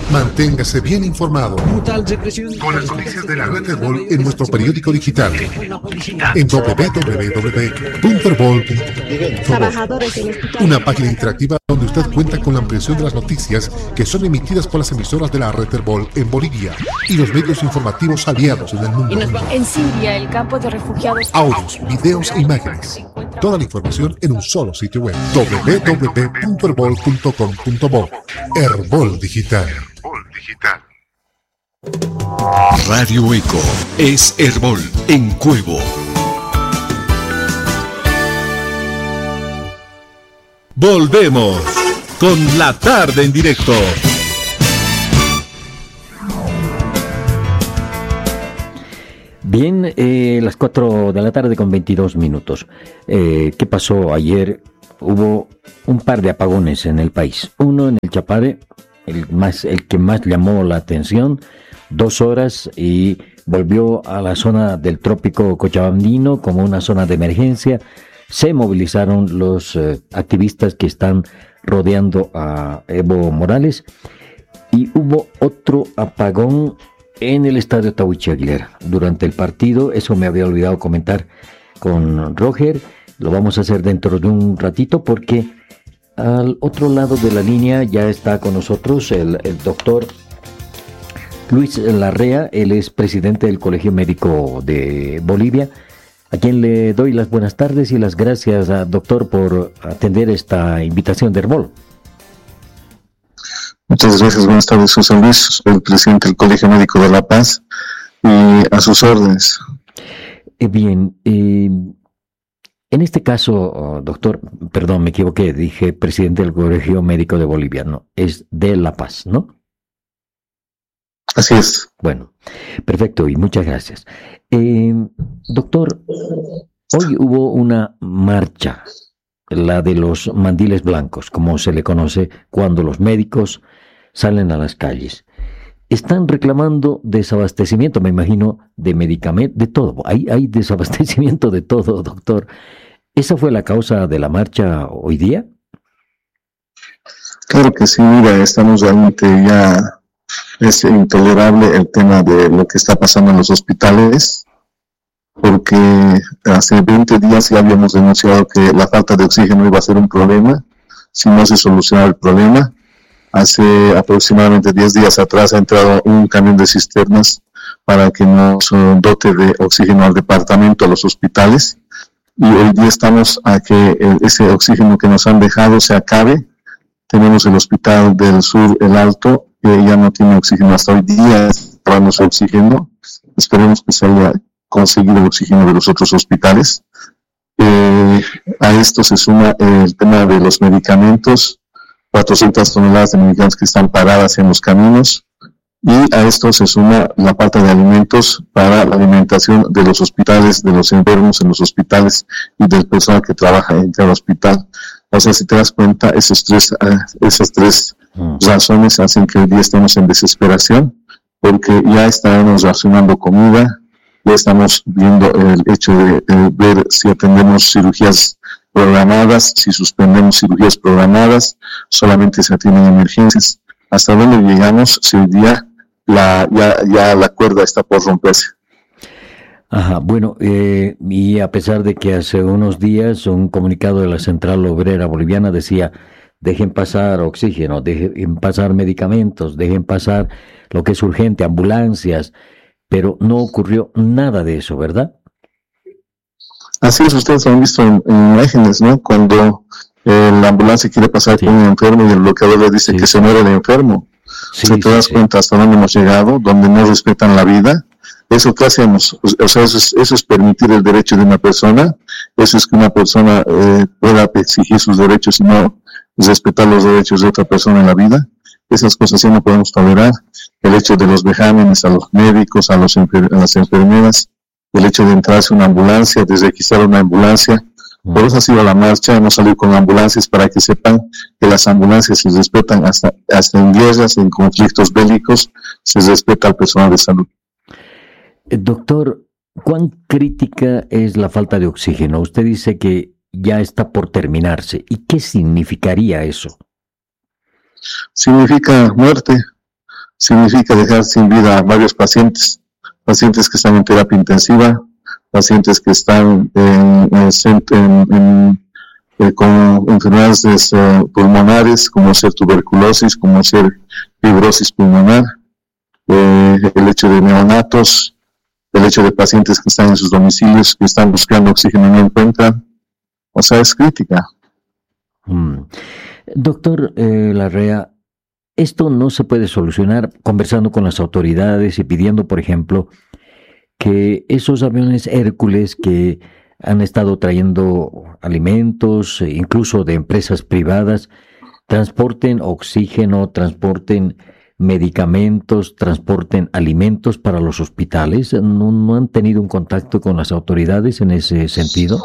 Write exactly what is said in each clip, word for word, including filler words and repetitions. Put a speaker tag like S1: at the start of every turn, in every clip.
S1: Manténgase bien informado con las noticias de la red Herbol en nuestro periódico digital en doble u doble u doble u punto herbol punto com. Una página interactiva donde usted cuenta con la ampliación de las noticias que son emitidas por las emisoras de la red Herbol en Bolivia y los medios informativos aliados en el mundo.
S2: En Siria, el campo de refugiados.
S1: Audios, videos e imágenes. Toda la información en un solo sitio web. doble u doble u doble u punto herbol punto com punto bo. Herbol Digital.
S3: Digital. Radio Eco es Herbol en Cuevo. Volvemos con la tarde en directo.
S4: Bien, eh, las cuatro de la tarde con veintidós minutos. Eh, ¿Qué pasó ayer? Hubo un par de apagones en el país. Uno en el Chapare, el, más, el que más llamó la atención, dos horas y volvió a la zona del trópico cochabambino como una zona de emergencia. Se movilizaron los eh, activistas que están rodeando a Evo Morales y hubo otro apagón en el estadio Tahuichi Aguilera durante el partido. Eso me había olvidado comentar con Roger. Lo vamos a hacer dentro de un ratito porque al otro lado de la línea ya está con nosotros el, el doctor Luis Larrea. Él es presidente del Colegio Médico de Bolivia, a quien le doy las buenas tardes y las gracias, doctor, por atender esta invitación de Herbol.
S5: Muchas gracias, buenas tardes, José Luis, soy el presidente del Colegio Médico de La Paz y a sus órdenes.
S4: Eh, bien, eh, en este caso, oh, doctor, perdón, me equivoqué, dije presidente del Colegio Médico de Bolivia, no, es de La Paz, ¿no?
S5: Así es.
S4: Bueno, perfecto y muchas gracias. Eh, doctor, hoy hubo una marcha, la de los mandiles blancos, como se le conoce cuando los médicos salen a las calles. Están reclamando desabastecimiento, me imagino, de medicamentos, de todo. Hay, hay desabastecimiento de todo, doctor. ¿Esa fue la causa de la marcha hoy día?
S5: Claro que sí, mira, estamos realmente ya, es intolerable el tema de lo que está pasando en los hospitales, porque hace veinte días ya habíamos denunciado que la falta de oxígeno iba a ser un problema si no se solucionaba el problema. Hace aproximadamente diez días atrás ha entrado un camión de cisternas para que nos dote de oxígeno al departamento, a los hospitales, y hoy día estamos a que ese oxígeno que nos han dejado se acabe. Tenemos el Hospital del Sur, el Alto, que ya no tiene oxígeno hasta hoy día, acabamos el oxígeno. Esperemos que se haya conseguido el oxígeno de los otros hospitales. Eh, a esto se suma el tema de los medicamentos, cuatrocientas toneladas de medicamentos que están paradas en los caminos, y a esto se suma la falta de alimentos para la alimentación de los hospitales, de los enfermos en los hospitales y del personal que trabaja en cada hospital. O sea, si te das cuenta, esos tres, esas tres razones hacen que hoy día estemos en desesperación, porque ya estábamos racionando comida, ya estamos viendo el hecho de eh, ver si atendemos cirugías programadas, si suspendemos cirugías programadas, solamente se atienden emergencias. ¿Hasta dónde llegamos si hoy día la, ya, ya la cuerda está por romperse?
S4: Ajá, bueno, eh, y a pesar de que hace unos días un comunicado de la Central Obrera Boliviana decía dejen pasar oxígeno, dejen pasar medicamentos, dejen pasar lo que es urgente, ambulancias, pero no ocurrió nada de eso, ¿verdad?
S5: Así es, ustedes han visto en, en imágenes, ¿no? Cuando eh, la ambulancia quiere pasar sí. con un enfermo y el bloqueador le dice sí. que se muere el enfermo. Sí, si te sí, das sí. cuenta hasta dónde hemos llegado, donde no respetan la vida, ¿eso qué hacemos? O sea, eso es, eso es permitir el derecho de una persona, eso es que una persona eh, pueda exigir sus derechos y no respetar los derechos de otra persona en la vida. Esas cosas sí no podemos tolerar. El hecho de los vejámenes a los médicos, a, los enfer- a las enfermeras, el hecho de entrarse a una ambulancia, de requisar una ambulancia. Por eso ha sido la marcha, hemos salido con ambulancias para que sepan que las ambulancias se respetan hasta, hasta en guerras, en conflictos bélicos, se respeta al personal de salud.
S4: Doctor, ¿cuán crítica es la falta de oxígeno? Usted dice que ya está por terminarse. ¿Y qué significaría eso?
S5: Significa muerte. significa dejar sin vida a varios pacientes, pacientes que están en terapia intensiva, pacientes que están en, en, en, en, eh, con enfermedades eh, pulmonares, como ser tuberculosis, como ser fibrosis pulmonar, eh, el hecho de neonatos, el hecho de pacientes que están en sus domicilios, que están buscando oxígeno y no encuentran. O sea, es crítica.
S4: Mm. Doctor eh, Larrea, esto no se puede solucionar conversando con las autoridades y pidiendo, por ejemplo, que esos aviones Hércules que han estado trayendo alimentos, incluso de empresas privadas, transporten oxígeno, transporten medicamentos, transporten alimentos para los hospitales. ¿No, no han tenido un contacto con las autoridades en ese sentido?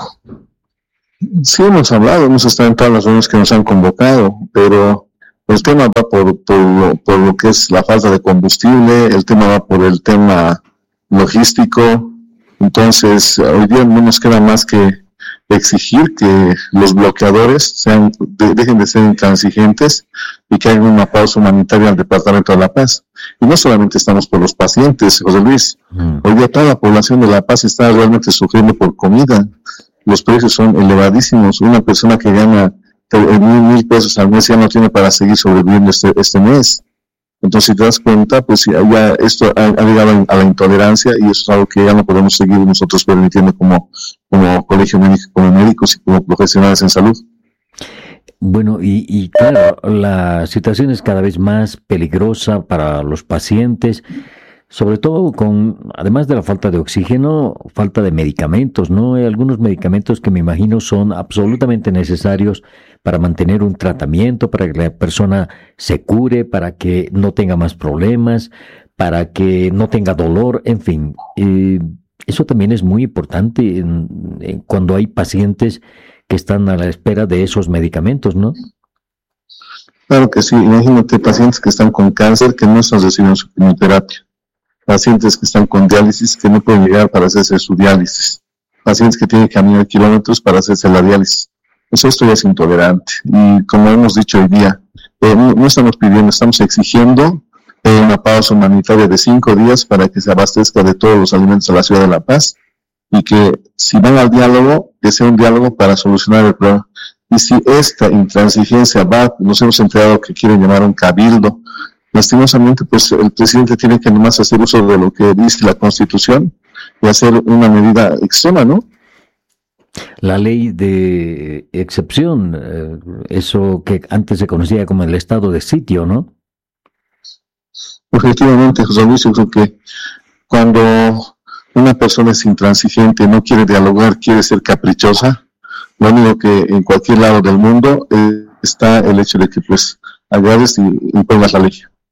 S5: Sí, hemos hablado, hemos estado en todas las reuniones que nos han convocado, pero el tema va por, por, lo, por lo que es la falta de combustible, el tema va por el tema logístico. Entonces, hoy día no nos queda más que exigir que los bloqueadores sean, de, dejen de ser intransigentes y que haya una pausa humanitaria al Departamento de La Paz. Y no solamente estamos por los pacientes, José Luis, mm. hoy día toda la población de La Paz está realmente sufriendo por comida. Los precios son elevadísimos. Una persona que gana mil, mil pesos al mes ya no tiene para seguir sobreviviendo este, este mes. Entonces, si te das cuenta, pues ya esto ha, ha llegado a la intolerancia y eso es algo que ya no podemos seguir nosotros permitiendo como, como colegio médico, como médicos y como profesionales en salud.
S4: Bueno, y, y claro, la situación es cada vez más peligrosa para los pacientes, sobre todo con, además de la falta de oxígeno, falta de medicamentos, ¿no? Hay algunos medicamentos que me imagino son absolutamente necesarios para mantener un tratamiento, para que la persona se cure, para que no tenga más problemas, para que no tenga dolor, en fin. Eh, eso también es muy importante en, en cuando hay pacientes que están a la espera de esos medicamentos, ¿no?
S5: Claro que sí. Imagínate pacientes que están con cáncer que no están recibiendo su quimioterapia. Pacientes que están con diálisis que no pueden llegar para hacerse su diálisis, pacientes que tienen que caminar kilómetros para hacerse la diálisis. Pues esto ya es intolerante y como hemos dicho hoy día, eh, no, no estamos pidiendo, estamos exigiendo eh, una pausa humanitaria de cinco días para que se abastezca de todos los alimentos a la ciudad de La Paz y que si van al diálogo, que sea un diálogo para solucionar el problema. Y si esta intransigencia va, nos hemos enterado que quieren llamar un cabildo. Lastimosamente, pues el presidente tiene que nomás hacer uso de lo que dice la Constitución y hacer una medida extrema, ¿no?
S4: La ley de excepción, eh, eso que antes se conocía como el estado de sitio, ¿no?
S5: Efectivamente, José Luis, yo creo que cuando una persona es intransigente, no quiere dialogar, quiere ser caprichosa, lo único que en cualquier lado del mundo eh, está el hecho de que pues agarres y impongas la ley.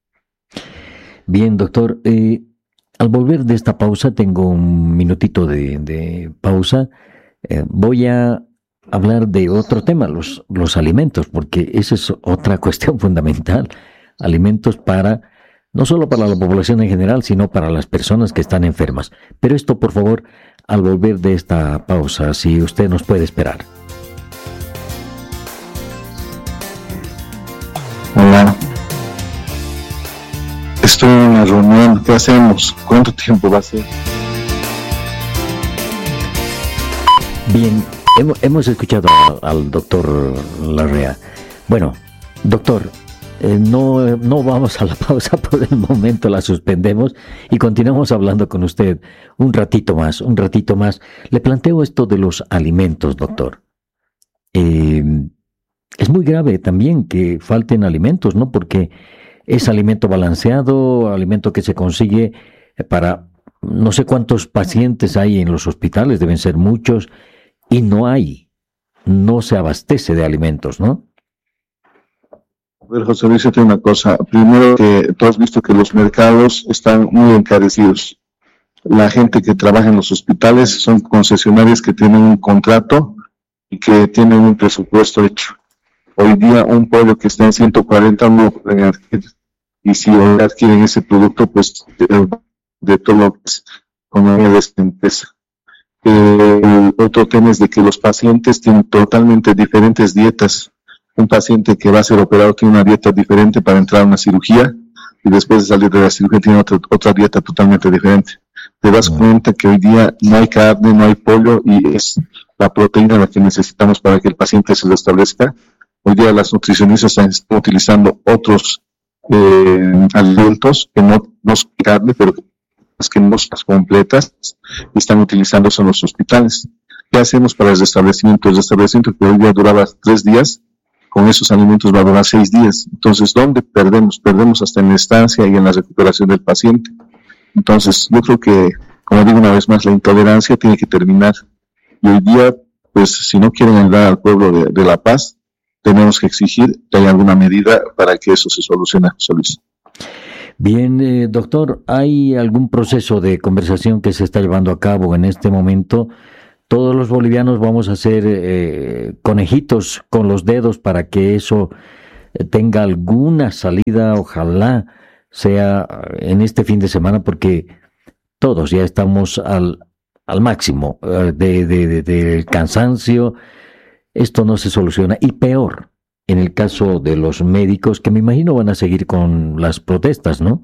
S4: Bien, doctor, eh, al volver de esta pausa, tengo un minutito de, de pausa, eh, voy a hablar de otro tema, los, los alimentos, porque esa es otra cuestión fundamental, alimentos para, no solo para la población en general, sino para las personas que están enfermas. Pero esto, por favor, al volver de esta pausa, si usted nos puede esperar.
S5: Hola. Estoy en una reunión, ¿qué hacemos? ¿Cuánto tiempo va a ser?
S4: Bien, hemos, hemos escuchado al, al doctor Larrea. Bueno, doctor, eh, no, no vamos a la pausa por el momento, la suspendemos y continuamos hablando con usted un ratito más, un ratito más. Le planteo esto de los alimentos, doctor. Eh, es muy grave también que falten alimentos, ¿no? Porque es alimento balanceado, alimento que se consigue para no sé cuántos pacientes hay en los hospitales, deben ser muchos, y no hay, no se abastece de alimentos, ¿no?
S5: A ver, José Luis, te una cosa. Primero, que tú has visto que los mercados están muy encarecidos. La gente que trabaja en los hospitales son concesionarios que tienen un contrato y que tienen un presupuesto hecho. Hoy día un pollo que está en ciento cuarenta no lo pueden adquirir. Y si adquieren ese producto, pues de, de todo lo que es economía de esta empresa. Eh, el otro tema es de que los pacientes tienen totalmente diferentes dietas. Un paciente que va a ser operado tiene una dieta diferente para entrar a una cirugía. y después de salir de la cirugía tiene otra, otra dieta totalmente diferente. Te das cuenta que hoy día no hay carne, no hay pollo, y es la proteína la que necesitamos para que el paciente se restablezca. Hoy día las nutricionistas están utilizando otros eh, alimentos que no, no son carne, pero que no son completas, y están utilizando en los hospitales. ¿Qué hacemos para el restablecimiento? El restablecimiento que hoy día duraba tres días, con esos alimentos va a durar seis días. Entonces, ¿dónde perdemos? Perdemos hasta en la estancia y en la recuperación del paciente. Entonces, yo creo que, como digo una vez más, la intolerancia tiene que terminar. Y hoy día, pues, si no quieren ayudar al pueblo de, de La Paz, tenemos que exigir que haya alguna medida para que eso se solucione, José Luis.
S4: Bien, eh, doctor, ¿hay algún proceso de conversación que se está llevando a cabo en este momento? Todos los bolivianos vamos a hacer eh, conejitos con los dedos para que eso tenga alguna salida, ojalá sea en este fin de semana, porque todos ya estamos al, al máximo eh, de, de, de, del cansancio. Esto no se soluciona, y peor en el caso de los médicos, que me imagino van a seguir con las protestas, ¿no?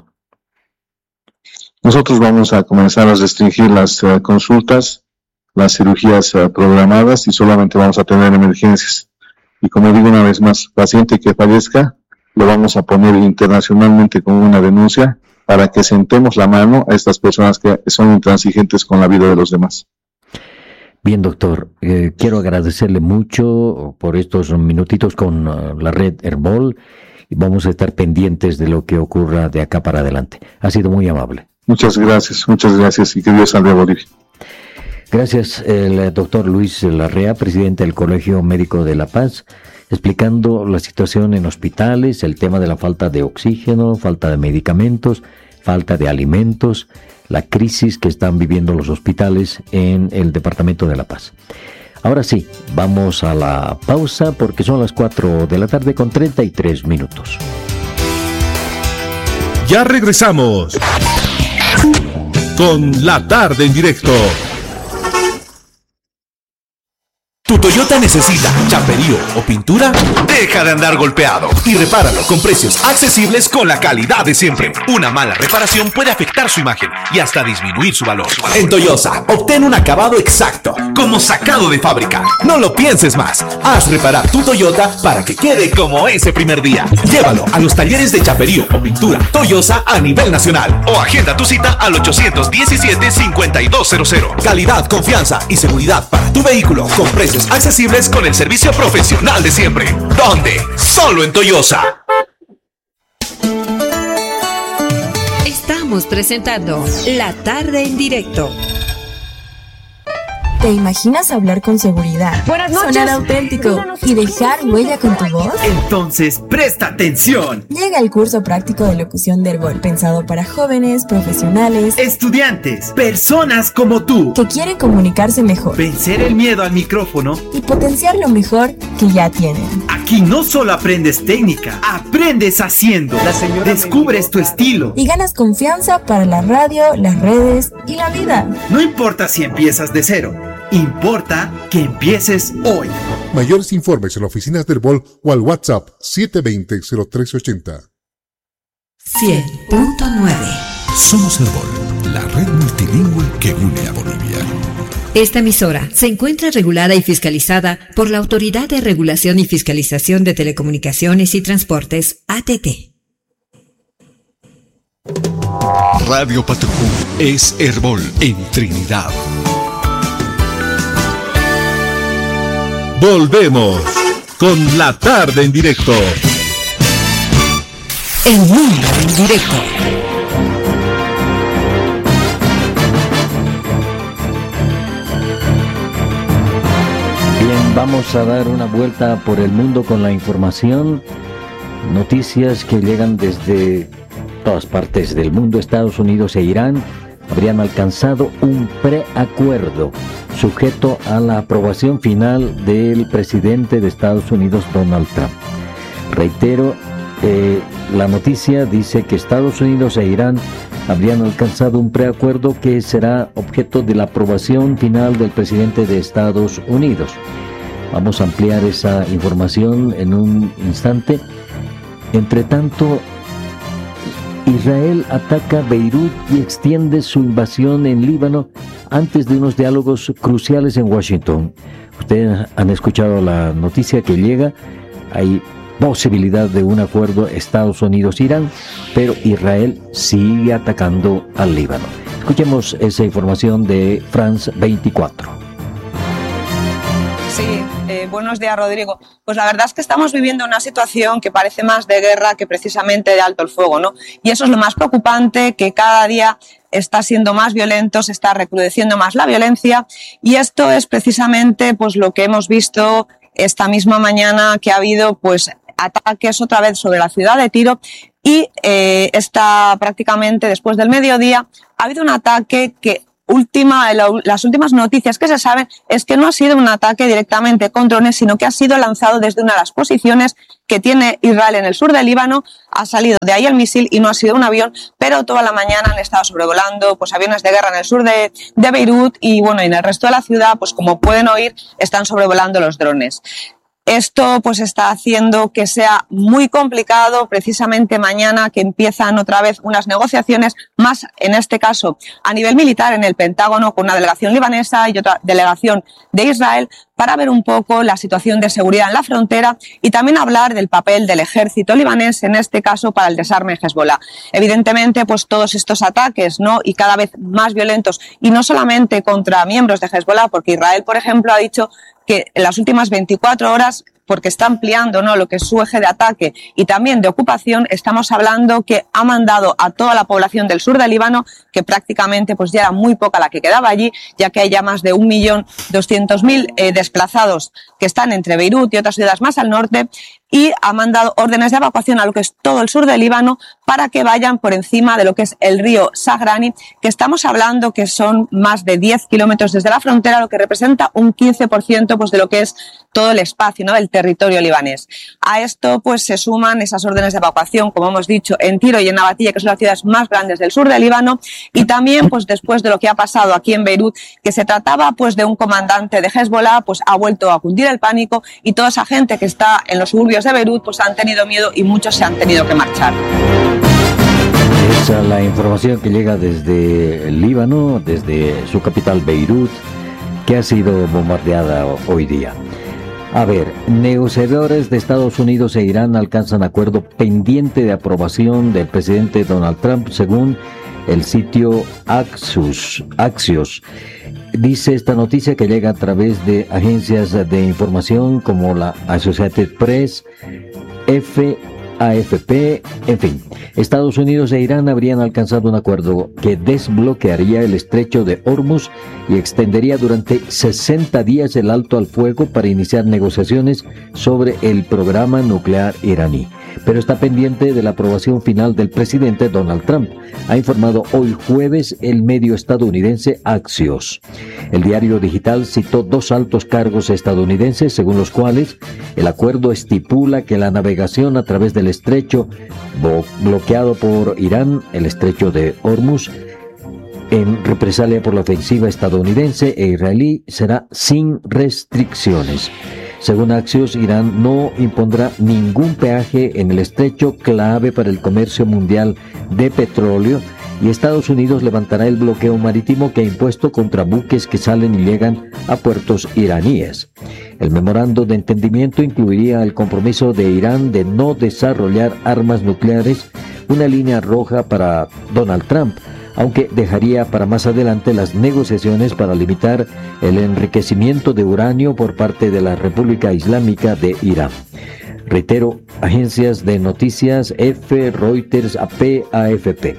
S5: Nosotros vamos a comenzar a restringir las uh, consultas, las cirugías uh, programadas, y solamente vamos a tener emergencias. Y como digo una vez más, paciente que fallezca, lo vamos a poner internacionalmente como una denuncia para que sentemos la mano a estas personas que son intransigentes con la vida de los demás.
S4: Bien, doctor, eh, quiero agradecerle mucho por estos minutitos con uh, la red Herbol, y vamos a estar pendientes de lo que ocurra de acá para adelante. Ha sido muy amable.
S5: Muchas gracias, muchas gracias, y que Dios salve a Bolivia.
S4: Gracias, el doctor Luis Larrea, presidente del Colegio Médico de La Paz, explicando la situación en hospitales, el tema de la falta de oxígeno, falta de medicamentos, falta de alimentos, la crisis que están viviendo los hospitales en el departamento de La Paz. Ahora sí, vamos a la pausa porque son las cuatro de la tarde con treinta y tres minutos.
S3: Ya regresamos con La Tarde en Directo. ¿Tu Toyota necesita chaperío o pintura? Deja de andar golpeado y repáralo con precios accesibles con la calidad de siempre. Una mala reparación puede afectar su imagen y hasta disminuir su valor. En Toyosa, obtén un acabado exacto, como sacado de fábrica. No lo pienses más. Haz reparar tu Toyota para que quede como ese primer día. Llévalo a los talleres de chaperío o pintura Toyosa a nivel nacional o agenda tu cita al ochocientos diecisiete, cincuenta y dos cero cero. Calidad, confianza y seguridad para tu vehículo con precios accesibles con el servicio profesional de siempre. ¿Dónde? Solo en Toyosa.
S6: Estamos presentando La Tarde en Directo.
S7: ¿Te imaginas hablar con seguridad?
S2: Buenas noches.
S7: Sonar auténtico y dejar huella con tu voz.
S8: Entonces, presta atención.
S7: Llega el curso práctico de locución de Herbol, pensado para jóvenes, profesionales,
S8: estudiantes, personas como tú,
S7: que quieren comunicarse mejor,
S8: vencer el miedo al micrófono
S7: y potenciar lo mejor que ya tienen.
S8: Aquí no solo aprendes técnica, aprendes haciendo. Descubres tu estilo
S7: y ganas confianza para la radio, las redes y la vida.
S8: No importa si empiezas de cero, importa que empieces hoy.
S1: Mayores informes en la oficina de Herbol o al WhatsApp siete dos cero, cero tres ocho cero.
S6: cien punto nueve.
S3: Somos Herbol, la red multilingüe que une a Bolivia.
S6: Esta emisora se encuentra regulada y fiscalizada por la Autoridad de Regulación y Fiscalización de Telecomunicaciones y Transportes, A T T.
S3: Radio Patrón es Herbol en Trinidad. Volvemos con La Tarde en Directo.
S6: El mundo en directo.
S4: Bien, vamos a dar una vuelta por el mundo con la información. Noticias que llegan desde todas partes del mundo. Estados Unidos e Irán habrían alcanzado un preacuerdo sujeto a la aprobación final del presidente de Estados Unidos, Donald Trump. Reitero, eh, la noticia dice que Estados Unidos e Irán habrían alcanzado un preacuerdo que será objeto de la aprobación final del presidente de Estados Unidos. Vamos a ampliar esa información en un instante. Entre tanto, Israel ataca Beirut y extiende su invasión en Líbano antes de unos diálogos cruciales en Washington. Ustedes han escuchado la noticia que llega. Hay posibilidad de un acuerdo Estados Unidos-Irán, pero Israel sigue atacando al Líbano. Escuchemos esa información de France veinticuatro.
S9: Sí, eh, buenos días, Rodrigo. Pues la verdad es que estamos viviendo una situación que parece más de guerra que precisamente de alto el fuego, ¿no? Y eso es lo más preocupante, que cada día está siendo más violento, se está recrudeciendo más la violencia, y esto es precisamente pues lo que hemos visto esta misma mañana, que ha habido pues ataques otra vez sobre la ciudad de Tiro, y eh, está prácticamente después del mediodía ha habido un ataque que Última, las últimas noticias que se saben es que no ha sido un ataque directamente con drones, sino que ha sido lanzado desde una de las posiciones que tiene Israel en el sur del Líbano. Ha salido de ahí el misil y no ha sido un avión, pero toda la mañana han estado sobrevolando pues aviones de guerra en el sur de, de Beirut, y bueno, en el resto de la ciudad, pues como pueden oír, están sobrevolando los drones. Esto pues está haciendo que sea muy complicado precisamente mañana, que empiezan otra vez unas negociaciones, más en este caso a nivel militar en el Pentágono, con una delegación libanesa y otra delegación de Israel, para ver un poco la situación de seguridad en la frontera y también hablar del papel del ejército libanés, en este caso para el desarme de Hezbollah. Evidentemente, pues todos estos ataques, ¿no?, y cada vez más violentos, y no solamente contra miembros de Hezbollah, porque Israel, por ejemplo, ha dicho que en las últimas veinticuatro horas, porque está ampliando, ¿no?, lo que es su eje de ataque y también de ocupación, estamos hablando que ha mandado a toda la población del sur del Líbano, que prácticamente pues ya era muy poca la que quedaba allí, ya que hay ya más de un millón doscientos mil eh, desplazados que están entre Beirut y otras ciudades más al norte, y ha mandado órdenes de evacuación a lo que es todo el sur del Líbano para que vayan por encima de lo que es el río Sagrani, que estamos hablando que son más de diez kilómetros desde la frontera, lo que representa un quince por ciento pues de lo que es todo el espacio, ¿no?, del territorio libanés. A esto pues se suman esas órdenes de evacuación, como hemos dicho, en Tiro y en Nabatilla, que son las ciudades más grandes del sur del Líbano, y también pues después de lo que ha pasado aquí en Beirut, que se trataba pues de un comandante de Hezbollah, pues ha vuelto a cundir el pánico, y toda esa gente que está en los suburbios de Beirut pues han tenido miedo y muchos se han tenido que marchar.
S4: Esa es la información que llega desde el Líbano, desde su capital Beirut, que ha sido bombardeada hoy día. A ver, negociadores de Estados Unidos e Irán alcanzan acuerdo pendiente de aprobación del presidente Donald Trump, según el sitio Axios. Axios. Dice esta noticia, que llega a través de agencias de información como la Associated Press, F, A F P, en fin. Estados Unidos e Irán habrían alcanzado un acuerdo que desbloquearía el estrecho de Hormuz y extendería durante sesenta días el alto al fuego para iniciar negociaciones sobre el programa nuclear iraní. Pero está pendiente de la aprobación final del presidente Donald Trump, ha informado hoy jueves el medio estadounidense Axios. El diario digital citó dos altos cargos estadounidenses, según los cuales el acuerdo estipula que la navegación a través del estrecho bloqueado por Irán, el estrecho de Hormuz, en represalia por la ofensiva estadounidense e israelí, será sin restricciones. Según Axios, Irán no impondrá ningún peaje en el estrecho, clave para el comercio mundial de petróleo, y Estados Unidos levantará el bloqueo marítimo que ha impuesto contra buques que salen y llegan a puertos iraníes. El memorando de entendimiento incluiría el compromiso de Irán de no desarrollar armas nucleares, una línea roja para Donald Trump, aunque dejaría para más adelante las negociaciones para limitar el enriquecimiento de uranio por parte de la República Islámica de Irán. Reitero, agencias de noticias F, Reuters, A P, A F P.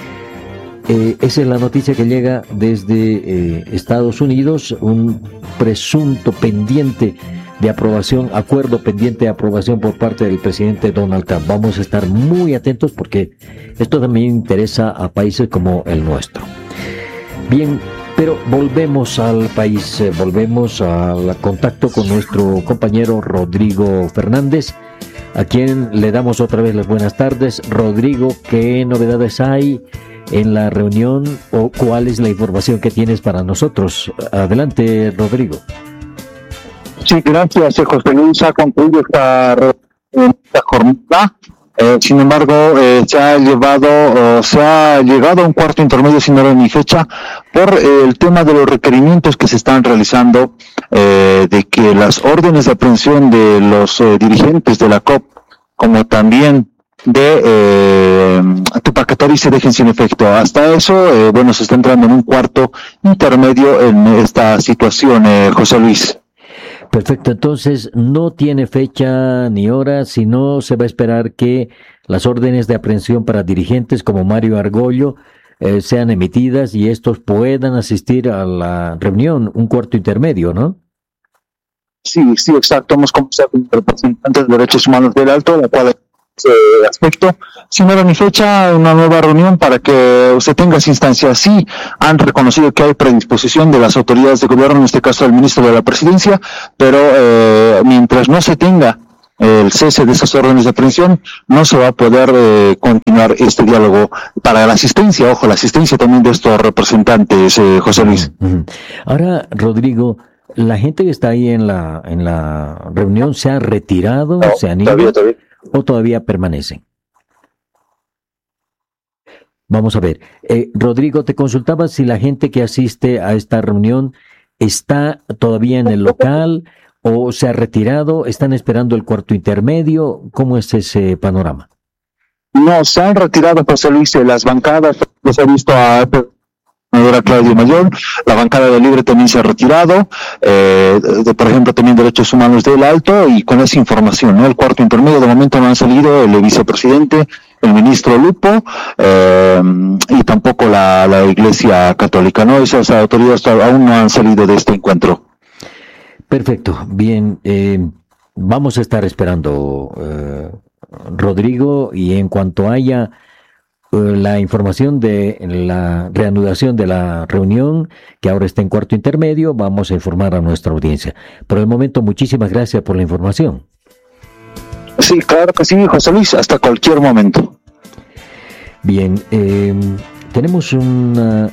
S4: Eh, esa es la noticia que llega desde eh, Estados Unidos, un presunto pendiente de aprobación, acuerdo pendiente de aprobación por parte del presidente Donald Trump. Vamos a estar muy atentos porque esto también interesa a países como el nuestro. Bien, pero volvemos al país, eh, volvemos al contacto con nuestro compañero Rodrigo Fernández, a quien le damos otra vez las buenas tardes. Rodrigo, ¿qué novedades hay en la reunión o cuál es la información que tienes para nosotros? Adelante, Rodrigo.
S10: Sí, gracias, José Luis. Ha concluido esta, esta jornada
S5: Eh, sin embargo, eh, se ha llevado, o se ha llegado a un cuarto intermedio sin hora ni fecha por eh, el tema de los requerimientos que se están realizando, eh, de que las órdenes de aprehensión de los eh, dirigentes de la C O P, como también de eh, Tupac Katari, se dejen sin efecto. Hasta eso, eh, bueno, se está entrando en un cuarto intermedio en esta situación, eh, José Luis.
S4: Perfecto, entonces no tiene fecha ni hora, sino se va a esperar que las órdenes de aprehensión para dirigentes como Mario Argollo eh, sean emitidas y estos puedan asistir a la reunión, un cuarto intermedio, ¿no?
S5: Sí, sí, exacto. Hemos conversado con representantes de derechos humanos del Alto, la cual eh, aspecto, sin hora ni fecha, una nueva reunión para que usted tenga esa instancia. Sí, han reconocido que hay predisposición de las autoridades de gobierno, en este caso del ministro de la Presidencia, pero eh, mientras no se tenga el cese de esas órdenes de aprehensión, no se va a poder eh, continuar este diálogo para la asistencia, ojo, la asistencia también de estos representantes, eh, José Luis.
S4: Ahora, Rodrigo, ¿la gente que está ahí en la en la reunión se ha retirado, no, se han ido todavía, todavía. o todavía permanecen? Vamos a ver. Eh, Rodrigo, te consultaba si la gente que asiste a esta reunión está todavía en el local o se ha retirado, están esperando el cuarto intermedio. ¿Cómo es ese panorama?
S5: No, se han retirado, José Luis, de las bancadas. Los he visto a Claudio Mayor, la bancada de Libre también se ha retirado, eh, de, por ejemplo también Derechos Humanos del Alto, y con esa información, ¿no? El cuarto intermedio de momento no han salido el vicepresidente, el ministro Lupo, eh, y tampoco la, la Iglesia Católica, ¿no? Esas autoridades aún no han salido de este encuentro.
S4: Perfecto, bien, eh, vamos a estar esperando, eh, Rodrigo, y en cuanto haya la información de la reanudación de la reunión, que ahora está en cuarto intermedio, vamos a informar a nuestra audiencia. Por el momento, muchísimas gracias por la información.
S5: Sí, claro que sí, José Luis, hasta cualquier momento.
S4: Bien, eh, tenemos una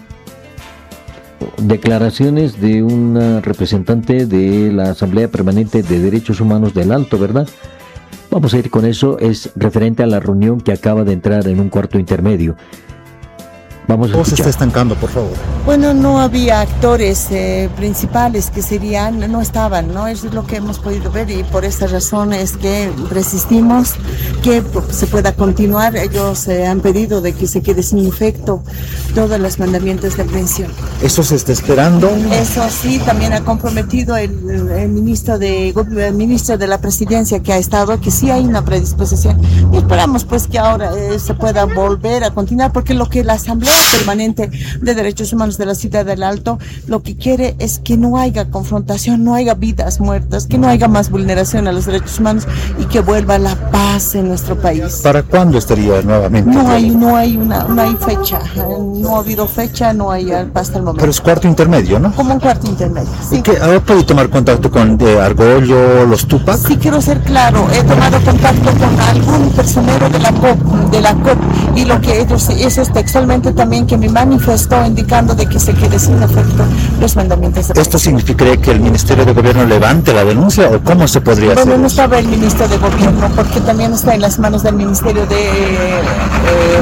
S4: declaraciones de una representante de la Asamblea Permanente de Derechos Humanos del Alto, ¿verdad? Vamos a ir con eso, es referente a la reunión que acaba de entrar en un cuarto intermedio. Vamos a escuchar.
S10: Se está estancando, por favor.
S11: Bueno, no había actores eh, principales que serían, no estaban, ¿no? Eso es lo que hemos podido ver y por esta razón es que resistimos que se pueda continuar. Ellos eh, han pedido de que se quede sin efecto todos los mandamientos de aprehensión.
S10: ¿Eso se está esperando?
S11: Eso sí, también ha comprometido el, el ministro de el ministro de la Presidencia que ha estado, que sí hay una predisposición. Y esperamos pues que ahora eh, se pueda volver a continuar, porque lo que la Asamblea Permanente de Derechos Humanos de la Ciudad del Alto lo que quiere es que no haya confrontación, no haya vidas muertas, que no haya más vulneración a los derechos humanos y que vuelva la paz en nuestro país.
S10: ¿Para cuándo estaría nuevamente?
S11: No hay, no hay una, no hay fecha, no ha habido fecha, no hay hasta el momento.
S10: Pero es cuarto intermedio, ¿no?
S11: Como un cuarto intermedio, sí.
S10: ¿Y qué, ahora puede tomar contacto con de Argollo, los Tupac?
S11: Sí, quiero ser claro, he tomado contacto con algún personero de la C O P, de la C O P, y lo que ellos, eso es textualmente también que me manifestó indicando de que se quede sin efecto los mandamientos de
S10: ¿Esto significaría que el Ministerio de Gobierno levante la denuncia o cómo se podría
S11: bueno,
S10: hacer?
S11: Bueno, no estaba el Ministro de Gobierno porque también está en las manos del Ministerio de eh,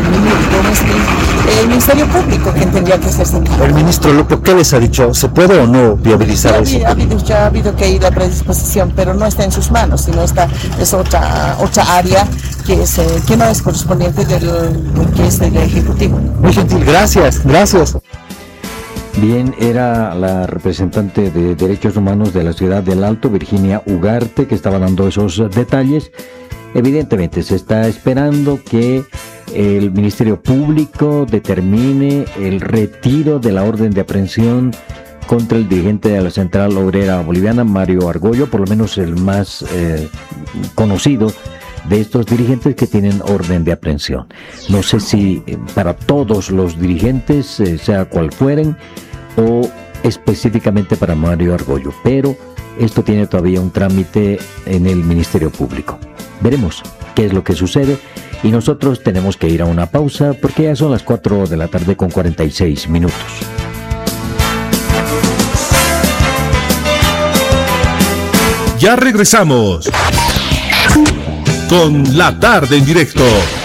S11: el Ministerio Público quien tendría que hacerse.
S10: El ministro Lupo, ¿qué les ha dicho? ¿Se puede o no viabilizar
S11: sí,
S10: eso?
S11: Ha habido, ya ha habido que ir a predisposición, pero no está en sus manos, sino está es otra otra área que es eh, que no es correspondiente del que es el Ejecutivo.
S10: Muy gentil, gracias, gracias.
S4: Bien, era la representante de Derechos Humanos de la Ciudad del Alto, Virginia Ugarte, que estaba dando esos detalles. Evidentemente se está esperando que el Ministerio Público determine el retiro de la orden de aprehensión contra el dirigente de la Central Obrera Boliviana, Mario Argollo, por lo menos el más eh, conocido de estos dirigentes que tienen orden de aprehensión. No sé si eh, para todos los dirigentes, eh, sea cual fueren, o específicamente para Mario Argollo, pero esto tiene todavía un trámite en el Ministerio Público. Veremos qué es lo que sucede y nosotros tenemos que ir a una pausa porque ya son las cuatro de la tarde con cuarenta y seis minutos.
S3: Ya regresamos.
S1: con La Tarde en Directo.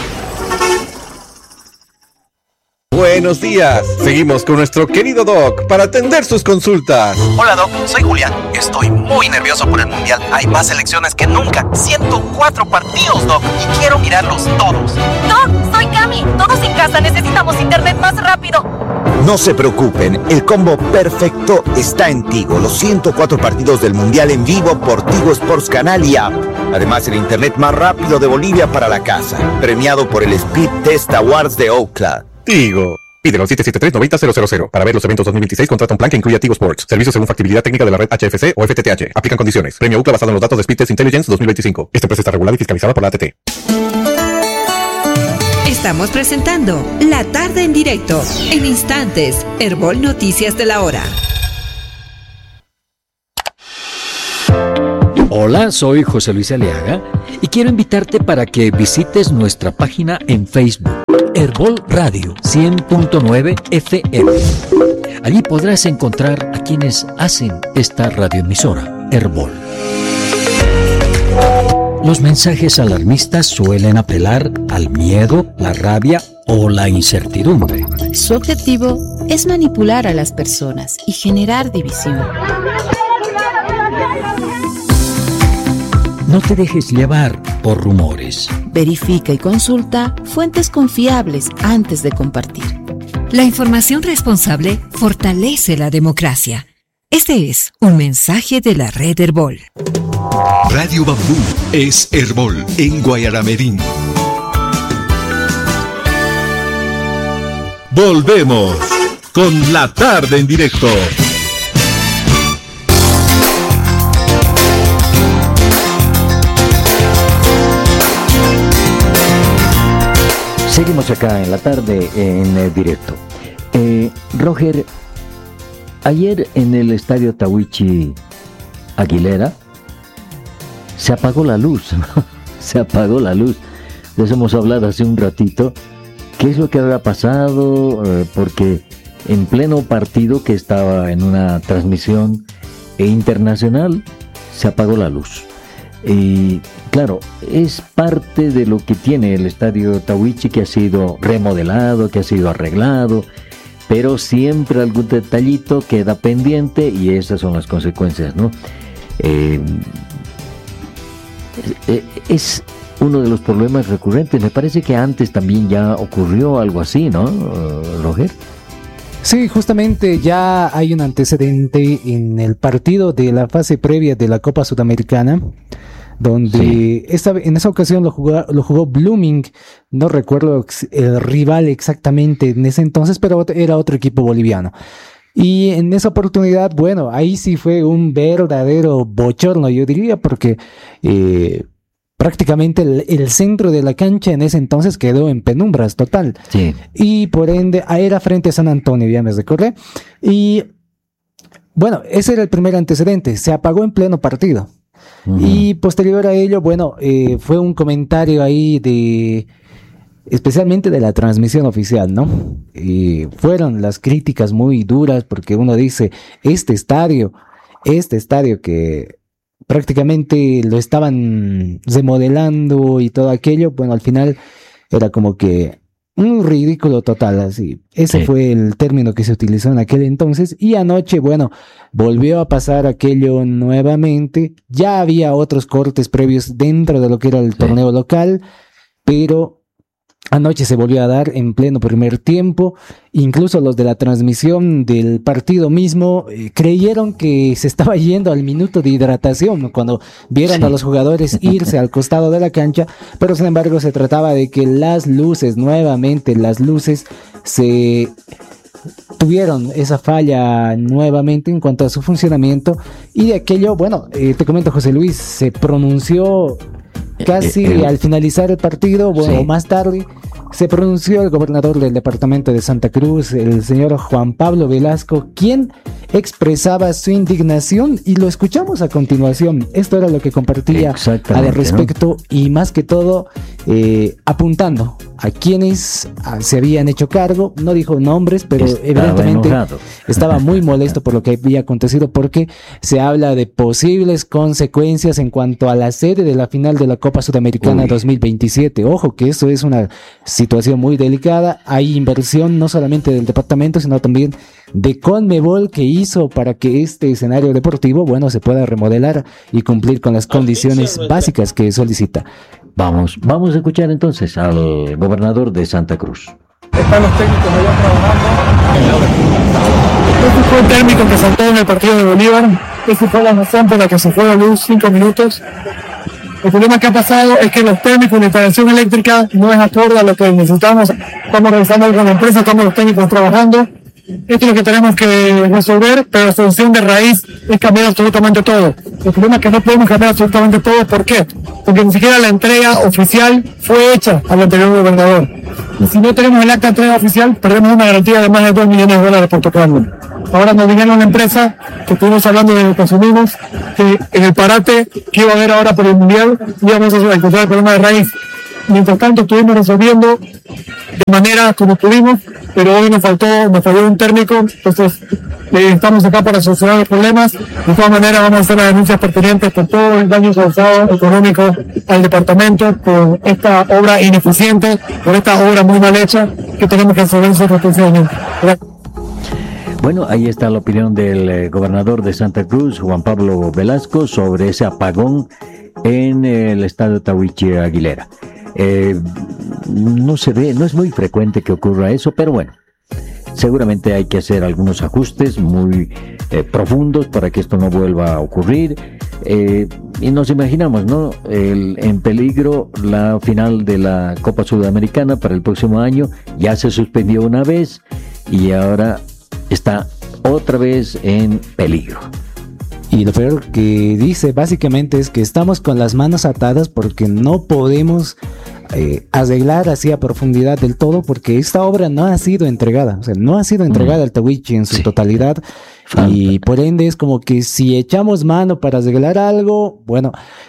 S12: Buenos días. Seguimos con nuestro querido Doc para atender sus consultas.
S13: Hola Doc, soy Julián. Estoy muy nervioso por el Mundial. Hay más selecciones que nunca. ciento cuatro partidos, Doc, y quiero mirarlos todos.
S2: Doc, soy Cami. Todos en casa necesitamos internet más rápido.
S14: No se preocupen, el combo perfecto está en Tigo. Los ciento cuatro partidos del Mundial en vivo por Tigo Sports Canal y App. Además, el internet más rápido de Bolivia para la casa. Premiado por el Speed Test Awards de Ookla.
S12: Tigo. Pídelo al siete siete tres, nueve cero cero cero. Para ver los eventos dos mil veintiséis, contrata un plan que incluya Tigo Sports. Servicios según factibilidad técnica de la red H F C o F T T H. Aplican condiciones. Premio Ookla basado en los datos de Speed Test Intelligence dos mil veinticinco. Esta empresa está regulada y fiscalizada por la A T T.
S6: Estamos presentando La Tarde en Directo. En instantes, Herbol Noticias de la Hora.
S4: Hola, soy José Luis Aliaga y quiero invitarte para que visites nuestra página en Facebook, Herbol Radio cien punto nueve F M. Allí podrás encontrar a quienes hacen esta radioemisora, Herbol. Los mensajes alarmistas suelen apelar al miedo, la rabia o la incertidumbre.
S15: Su objetivo es manipular a las personas y generar división.
S4: No te dejes llevar por rumores.
S15: Verifica y consulta fuentes confiables antes de compartir.
S6: La información responsable fortalece la democracia. Este es un mensaje de la red Herbol.
S1: Radio Bambú es Herbol en Guayaramerín. Volvemos con La Tarde en Directo.
S4: Seguimos acá en La Tarde en eh, Directo. Eh, Roger, ayer en el estadio Tahuichi Aguilera se apagó la luz, ¿no? Se apagó la luz. De eso hemos hablado hace un ratito. ¿Qué es lo que habrá pasado? Eh, porque en pleno partido que estaba en una transmisión internacional se apagó la luz. Y claro, es parte de lo que tiene el estadio Tahuichi, que ha sido remodelado, que ha sido arreglado, pero siempre algún detallito queda pendiente y esas son las consecuencias, ¿no? Eh, es uno de los problemas recurrentes. Me parece que antes también ya ocurrió algo así, ¿no, Roger?
S16: Sí, justamente ya hay un antecedente en el partido de la fase previa de la Copa Sudamericana, donde sí. esta, en esa ocasión lo jugó, lo jugó Blooming, no recuerdo el rival exactamente en ese entonces, pero era otro equipo boliviano. Y en esa oportunidad, bueno, ahí sí fue un verdadero bochorno, yo diría, porque eh, prácticamente el, el centro de la cancha en ese entonces quedó en penumbras total.
S4: Sí.
S16: Y por ende, era frente a San Antonio, ya me recordé. Y bueno, ese era el primer antecedente, se apagó en pleno partido. Uh-huh. Y posterior a ello, bueno, eh, fue un comentario ahí de, especialmente de la transmisión oficial, ¿no? Y fueron las críticas muy duras porque uno dice, este estadio, este estadio que prácticamente lo estaban remodelando y todo aquello, bueno, al final era como que un ridículo total, así. Ese sí. fue el término que se utilizó en aquel entonces. Y anoche, bueno, volvió a pasar aquello nuevamente. Ya había otros cortes previos dentro de lo que era el sí. torneo local, pero anoche se volvió a dar en pleno primer tiempo. Incluso los de la transmisión del partido mismo eh, creyeron que se estaba yendo al minuto de hidratación cuando vieron sí. a los jugadores irse al costado de la cancha, pero sin embargo se trataba de que las luces, nuevamente las luces, se tuvieron esa falla nuevamente en cuanto a su funcionamiento. Y de aquello, bueno, eh, te comento, José Luis, se pronunció casi eh, eh, al finalizar el partido, bueno, sí. más tarde, se pronunció el gobernador del departamento de Santa Cruz, el señor Juan Pablo Velasco, quien expresaba su indignación y lo escuchamos a continuación. Esto era lo que compartía al respecto, ¿no? Y más que todo eh, apuntando a quienes a, se habían hecho cargo. No dijo nombres, pero estaba evidentemente enojado. Estaba muy molesto por lo que había acontecido, porque se habla de posibles consecuencias en cuanto a la sede de la final de la Copa Sudamericana Uy. dos mil veintisiete. Ojo que eso es una situación muy delicada. Hay inversión no solamente del departamento, sino también de Conmebol, que hizo para que este escenario deportivo, bueno, se pueda remodelar y cumplir con las condiciones básicas que solicita.
S4: Vamos, vamos a escuchar entonces al gobernador de Santa Cruz.
S17: Están los técnicos allá trabajando. Este fue el técnico que saltó en el partido de Bolívar. Esa fue la razón por la que se fue la luz cinco minutos. El problema que ha pasado es que los técnicos de instalación eléctrica no es acorde a lo que necesitamos. Estamos revisando con la empresa, estamos los técnicos trabajando. Esto es lo que tenemos que resolver, pero la solución de raíz es cambiar absolutamente todo. El problema es que no podemos cambiar absolutamente todo. ¿Por qué? Porque ni siquiera la entrega oficial fue hecha al anterior gobernador. Y si no tenemos el acta de entrega oficial, perdemos una garantía de más de dos millones de dólares por tocarlo. Ahora nos dijeron la empresa, que estuvimos hablando de lo que consumimos, que en el parate que iba a haber ahora por el mundial, íbamos a encontrar el problema de raíz. Mientras tanto estuvimos resolviendo de manera como pudimos, pero hoy nos faltó, nos falló un térmico, entonces eh, estamos acá para solucionar los problemas. De todas maneras vamos a hacer las denuncias pertinentes por todo el daño causado económico al departamento por esta obra ineficiente, por esta obra muy mal hecha que tenemos que resolver responsablemente.
S4: Bueno, ahí está la opinión del eh, gobernador de Santa Cruz, Juan Pablo Velasco, sobre ese apagón en el estadio Tahuichi Aguilera. Eh, no se ve, no es muy frecuente que ocurra eso, pero bueno, seguramente hay que hacer algunos ajustes muy eh, profundos para que esto no vuelva a ocurrir. Eh, y nos imaginamos, ¿no? El, en peligro la final de la Copa Sudamericana para el próximo año. Ya se suspendió una vez y ahora está otra vez en peligro.
S16: Y lo peor que dice básicamente es que estamos con las manos atadas porque no podemos eh, arreglar así a profundidad del todo, porque esta obra no ha sido entregada, o sea, no ha sido entregada mm. al Tahuichi en su sí. totalidad. Falta. Y por ende es como que si echamos mano para arreglar algo, bueno,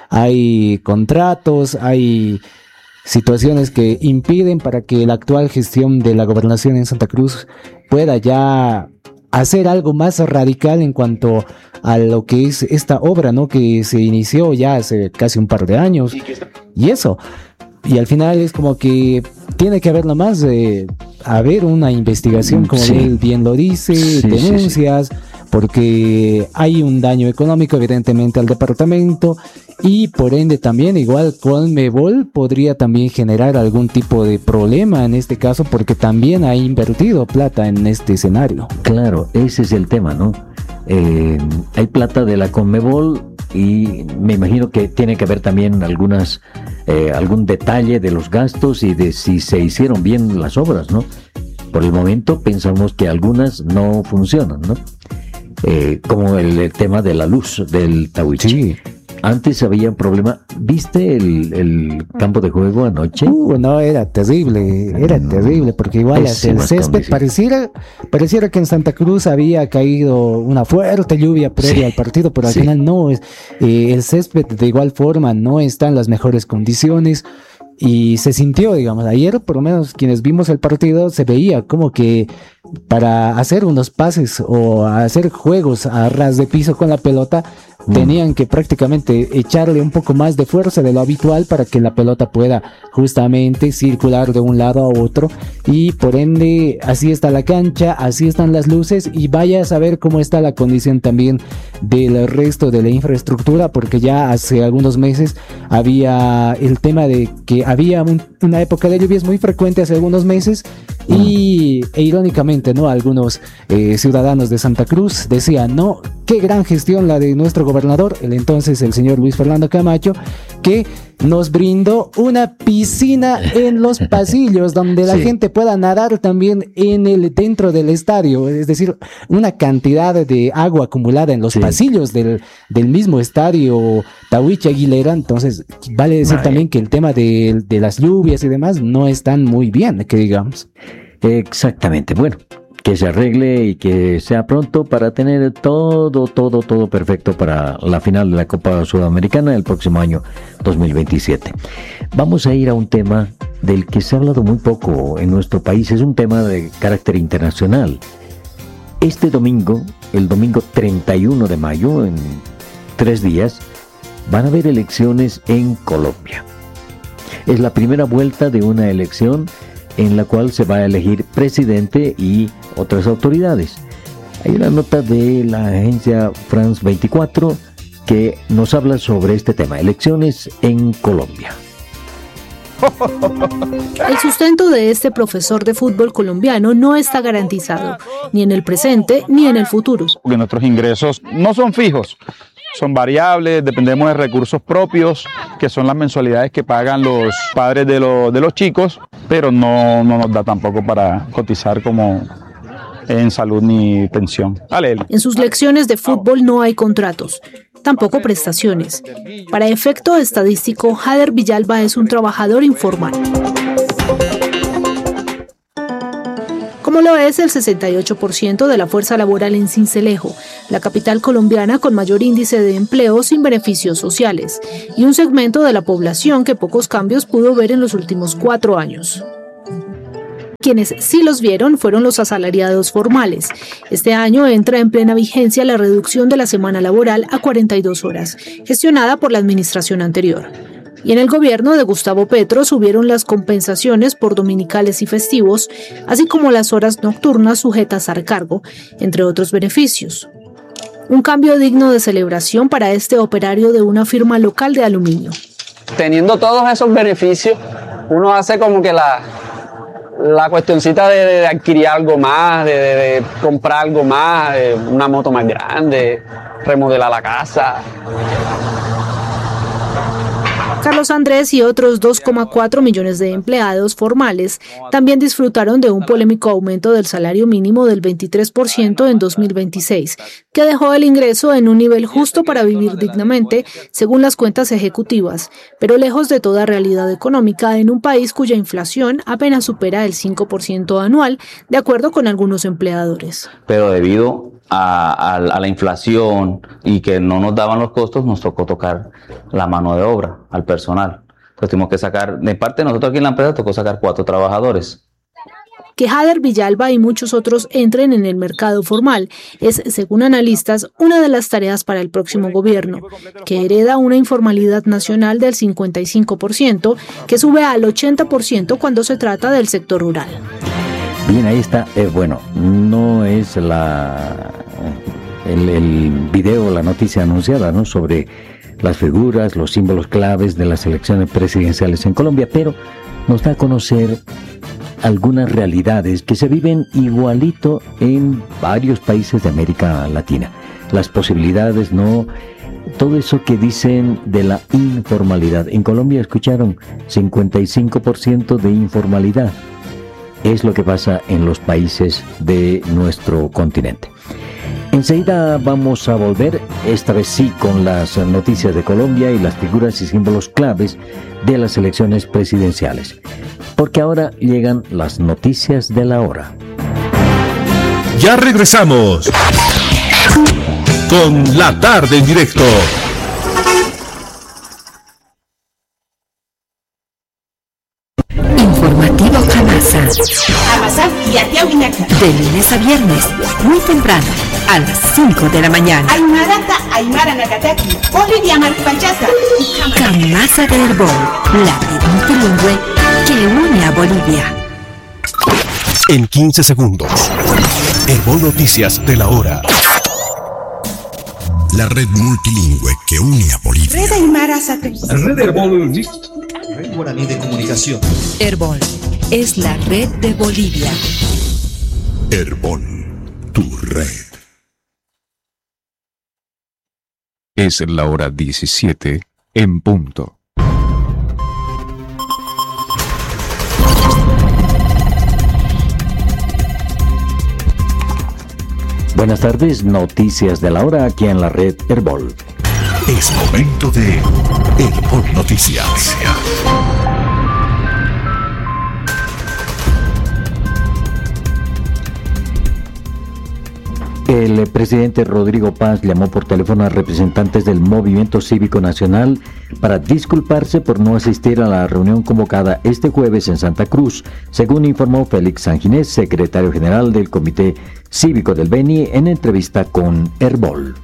S16: hay contratos, hay situaciones que impiden para que la actual gestión de la gobernación en Santa Cruz pueda ya hacer algo más radical en cuanto a lo que es esta obra, ¿no? Que se inició ya hace casi un par de años. Y eso. Y al final es como que tiene que haber nomás de haber una investigación, como sí. él bien lo dice, sí, denuncias, sí, sí. porque hay un daño económico evidentemente al departamento y por ende también igual Conmebol podría también generar algún tipo de problema en este caso porque también ha invertido plata en este escenario.
S4: Claro, ese es el tema, ¿no? Eh, hay plata de la Conmebol y me imagino que tiene que haber también algunas eh, algún detalle de los gastos y de si se hicieron bien las obras, ¿no? Por el momento pensamos que algunas no funcionan, ¿no? Eh, como el, el tema de la luz del Tahuichi. Sí. Antes había un problema. ¿Viste el, el campo de juego anoche?
S16: Uh, no, era terrible, era no, terrible, porque igual el césped condición. pareciera, pareciera que en Santa Cruz había caído una fuerte lluvia previa sí, al partido, pero al sí. final no, es, eh, el césped de igual forma no está en las mejores condiciones. Y se sintió, digamos, ayer por lo menos quienes vimos el partido se veía como que para hacer unos pases o hacer juegos a ras de piso con la pelota mm. tenían que prácticamente echarle un poco más de fuerza de lo habitual para que la pelota pueda justamente circular de un lado a otro y por ende así está la cancha, así están las luces y vaya a saber cómo está la condición también del resto de la infraestructura porque ya hace algunos meses había el tema de que había un, una época de lluvias muy frecuente hace algunos meses y e irónicamente, ¿no? Algunos eh, ciudadanos de Santa Cruz decían, no, qué gran gestión la de nuestro gobernador, el entonces el señor Luis Fernando Camacho, que nos brindó una piscina en los pasillos donde la sí. gente pueda nadar también en el dentro del estadio, es decir, una cantidad de agua acumulada en los sí. pasillos del, del mismo estadio Tahuichi Aguilera, entonces vale decir Ay. también que el tema de, de las lluvias y demás no están muy bien, que digamos.
S4: Exactamente, bueno, que se arregle y que sea pronto para tener todo, todo, todo perfecto para la final de la Copa Sudamericana el próximo año dos mil veintisiete. Vamos a ir a un tema del que se ha hablado muy poco en nuestro país, es un tema de carácter internacional. Este domingo, el domingo treinta y uno de mayo, en tres días, van a haber elecciones en Colombia. Es la primera vuelta de una elección en la cual se va a elegir presidente y otras autoridades. Hay una nota de la agencia France veinticuatro que nos habla sobre este tema, elecciones en Colombia.
S18: El sustento de este profesor de fútbol colombiano no está garantizado, ni en el presente ni en el futuro.
S19: Porque nuestros ingresos no son fijos, son variables, dependemos de recursos propios, que son las mensualidades que pagan los padres de, lo, de los chicos, pero no, no nos da tampoco para cotizar como en salud ni pensión. Dale.
S18: En sus lecciones de fútbol no hay contratos, tampoco prestaciones. Para efecto estadístico, Jader Villalba es un trabajador informal. Como lo es el sesenta y ocho por ciento de la fuerza laboral en Sincelejo, la capital colombiana con mayor índice de empleo sin beneficios sociales, y un segmento de la población que pocos cambios pudo ver en los últimos cuatro años. Quienes sí los vieron fueron los asalariados formales. Este año entra en plena vigencia la reducción de la semana laboral a cuarenta y dos horas, gestionada por la administración anterior. Y en el gobierno de Gustavo Petro subieron las compensaciones por dominicales y festivos, así como las horas nocturnas sujetas a recargo, entre otros beneficios. Un cambio digno de celebración para este operario de una firma local de aluminio.
S20: Teniendo todos esos beneficios, uno hace como que la, la cuestioncita de, de adquirir algo más, de, de, de comprar algo más, de una moto más grande, remodelar la casa.
S18: Carlos Andrés y otros dos coma cuatro millones de empleados formales también disfrutaron de un polémico aumento del salario mínimo del veintitrés por ciento en dos mil veintiséis, que dejó el ingreso en un nivel justo para vivir dignamente, según las cuentas ejecutivas, pero lejos de toda realidad económica en un país cuya inflación apenas supera el cinco por ciento anual, de acuerdo con algunos empleadores.
S21: Pero debido A, a, a la inflación y que no nos daban los costos, nos tocó tocar la mano de obra al personal. Entonces tuvimos que sacar, de parte de nosotros aquí en la empresa, tocó sacar cuatro trabajadores.
S18: Que Jader Villalba y muchos otros entren en el mercado formal es, según analistas, una de las tareas para el próximo gobierno, que hereda una informalidad nacional del cincuenta y cinco por ciento, que sube al ochenta por ciento cuando se trata del sector rural.
S4: Bien, ahí está. Eh, bueno, no es la el, el video, la noticia anunciada, ¿no?, sobre las figuras, los símbolos claves de las elecciones presidenciales en Colombia, pero nos da a conocer algunas realidades que se viven igualito en varios países de América Latina. Las posibilidades, no, todo eso que dicen de la informalidad. En Colombia, escucharon, cincuenta y cinco por ciento de informalidad. Es lo que pasa en los países de nuestro continente. Enseguida vamos a volver, esta vez sí, con las noticias de Colombia y las figuras y símbolos claves de las elecciones presidenciales. Porque ahora llegan las noticias de la hora.
S3: Ya regresamos con La Tarde en Directo.
S6: Informativo Camasa.
S22: Camasa y Atiahuinaca.
S6: De lunes a viernes, muy temprano, a las cinco de la mañana.
S22: Aymarata, Aymara Nakataki, Bolivia Marpachata.
S6: Camasa del Herbol, la red multilingüe que une a Bolivia.
S3: En quince segundos, Herbol Noticias de la hora. La red multilingüe que une a Bolivia.
S22: Red Aymara Satélite.
S3: Red Herbol
S23: Red Guaraní de Comunicación.
S6: Herbol es la red de Bolivia.
S3: Herbol, tu red. Es la hora diecisiete en punto.
S4: Buenas tardes, noticias de la hora aquí en la red Herbol.
S3: Es momento de Herbol Noticias.
S4: El presidente Rodrigo Paz llamó por teléfono a representantes del Movimiento Cívico Nacional para disculparse por no asistir a la reunión convocada este jueves en Santa Cruz, según informó Félix Sanginés, secretario general del Comité Cívico del Beni, en entrevista con Herbol.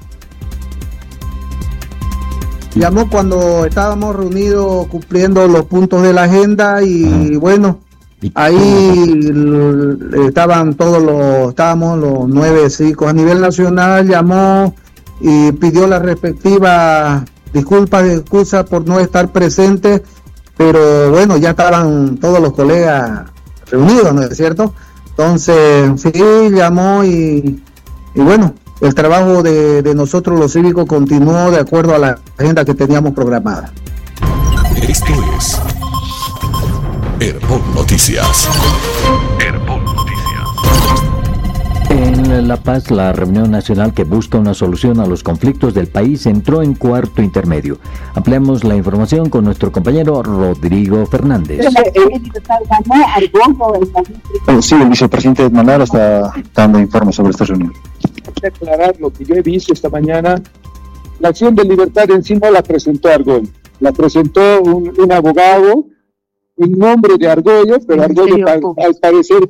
S7: Llamó cuando estábamos reunidos cumpliendo los puntos de la agenda y bueno, ahí estaban todos los, estábamos los nueve cívicos a nivel nacional, llamó y pidió la respectiva disculpas, excusas por no estar presentes, pero bueno, ya estaban todos los colegas reunidos, ¿no es cierto? Entonces, sí, llamó y, y bueno, el trabajo de, de nosotros los cívicos continuó de acuerdo a la agenda que teníamos programada.
S1: Esto es Herbol Noticias. Herbol Noticias.
S4: En La Paz, la reunión nacional que busca una solución a los conflictos del país entró en cuarto intermedio. Ampliamos la información con nuestro compañero Rodrigo Fernández.
S10: Sí, el vicepresidente Manara está dando informes sobre esta reunión.
S8: Declarar lo que yo he visto esta mañana. La acción de libertad en sí no la presentó Argüello, la presentó un, un abogado en nombre de Argüello, pero Argüello al, al parecer